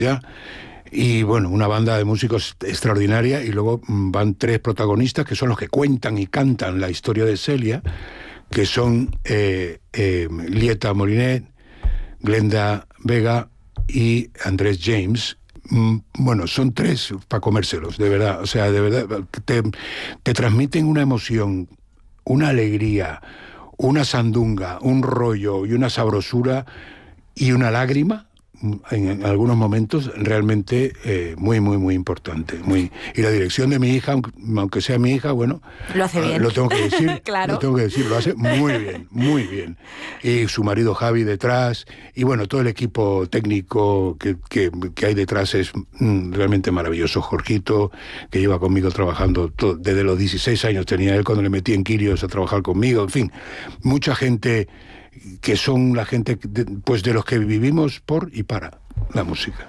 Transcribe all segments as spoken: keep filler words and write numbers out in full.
¿Ya? Y bueno, una banda de músicos extraordinaria, y luego van tres protagonistas que son los que cuentan y cantan la historia de Celia, que son eh, eh, Lieta Molinet, Glenda Vega y Andrés James. Bueno, son tres para comérselos, de verdad. O sea, de verdad, te, te transmiten una emoción, una alegría, una sandunga, un rollo y una sabrosura y una lágrima en, en algunos momentos realmente eh, muy, muy, muy importante. Muy, y la dirección de mi hija, aunque, aunque sea mi hija, bueno... Lo hace bien. Lo tengo que decir, claro. Lo tengo que decir, lo hace muy bien, muy bien. Y su marido Javi detrás, y bueno, todo el equipo técnico que, que, que hay detrás es mm, realmente maravilloso. Jorgito, que lleva conmigo trabajando todo, desde los dieciséis años tenía él cuando le metí en Quirios a trabajar conmigo, en fin, mucha gente... que son la gente de, pues de los que vivimos por y para la música.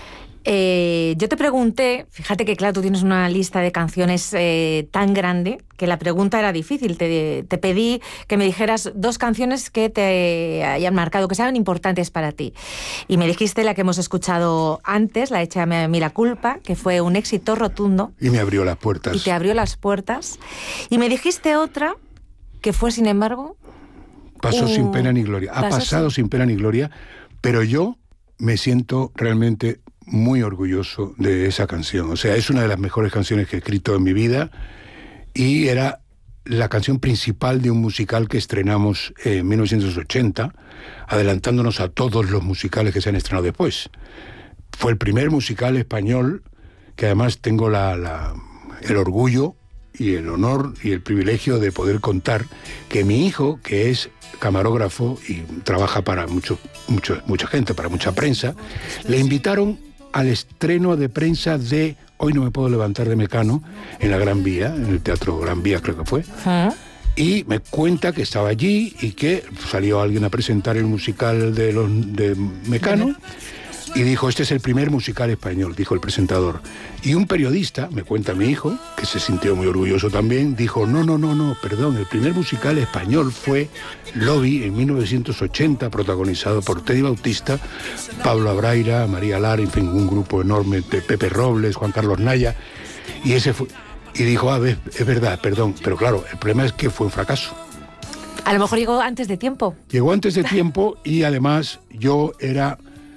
Eh, yo te pregunté, fíjate que claro, tú tienes una lista de canciones eh, tan grande que la pregunta era difícil. Te, te pedí que me dijeras dos canciones que te hayan marcado, que sean importantes para ti. Y me dijiste la que hemos escuchado antes, la hecha Mila Culpa, que fue un éxito rotundo. Y me abrió las puertas. Y te abrió las puertas. Y me dijiste otra que fue, sin embargo... Pasó uh, sin pena ni gloria. Ha pasado sin... sin pena ni gloria, pero yo me siento realmente muy orgulloso de esa canción. O sea, es una de las mejores canciones que he escrito en mi vida y era la canción principal de un musical que estrenamos en mil novecientos ochenta, adelantándonos a todos los musicales que se han estrenado después. Fue el primer musical español que además tengo la, la, el orgullo y el honor y el privilegio de poder contar que mi hijo, que es camarógrafo y trabaja para mucho, mucho, mucha gente, para mucha prensa, le invitaron al estreno de prensa de Hoy no me puedo levantar de Mecano, en la Gran Vía, en el Teatro Gran Vía creo que fue, ¿Ah? Y me cuenta que estaba allí y que salió alguien a presentar el musical de, los, de Mecano, y dijo, este es el primer musical español, dijo el presentador. Y un periodista, me cuenta mi hijo, que se sintió muy orgulloso también, dijo, no, no, no, no, perdón, el primer musical español fue Lobby en mil novecientos ochenta, protagonizado por Teddy Bautista, Pablo Abraira, María Lara, en fin, un grupo enorme de Pepe Robles, Juan Carlos Naya, y ese fue, y dijo, a ver, es verdad, perdón, pero claro, el problema es que fue un fracaso. A lo mejor llegó antes de tiempo. Llegó antes de tiempo y además yo era...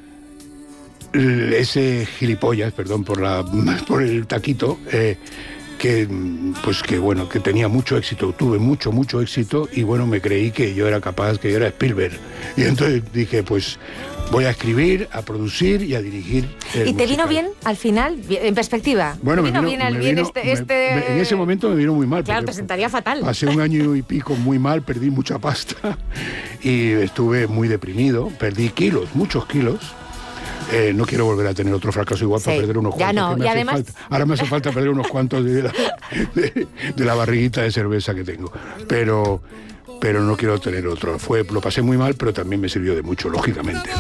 ese gilipollas, perdón por la por el taquito, eh, que pues que bueno, que tenía mucho éxito, tuve mucho, mucho éxito, y bueno, me creí que yo era capaz, que yo era Spielberg. Y entonces dije, pues voy a escribir, a producir y a dirigir. ¿Y te vino bien al final, en perspectiva? Bueno, ¿Te vino me bien vino, al me bien vino, este, me, este... Me, en ese momento me vino muy mal. Claro, te sentaría fatal. Pasé un año y pico muy mal, perdí mucha pasta y estuve muy deprimido, perdí kilos, muchos kilos. Eh, no quiero volver a tener otro fracaso igual sí, para perder unos ya cuantos. No, y además... falta. Ahora me hace falta perder unos cuantos de la, de, de la barriguita de cerveza que tengo. Pero, pero no quiero tener otro. Fue, lo pasé muy mal, pero también me sirvió de mucho, lógicamente.